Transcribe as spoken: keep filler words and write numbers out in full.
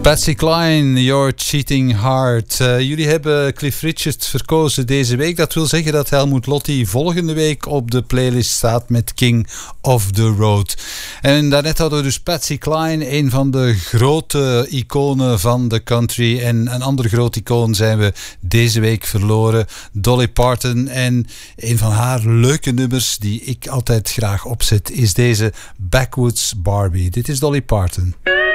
Patsy Cline, You're Cheating Hard. Uh, jullie hebben Cliff Richard verkozen deze week. Dat wil zeggen dat Helmut Lotti volgende week op de playlist staat met King of the Road. En daarnet hadden we dus Patsy Cline, een van de grote iconen van de country. En een ander groot icoon zijn we deze week verloren, Dolly Parton. En een van haar leuke nummers die ik altijd graag opzet is deze Backwoods Barbie. Dit is Dolly Parton.